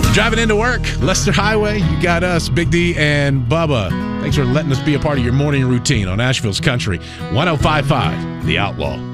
Driving into work, Leicester Highway, you got us, Big D and Bubba. Thanks for letting us be a part of your morning routine on Asheville's Country 105.5, The Outlaw.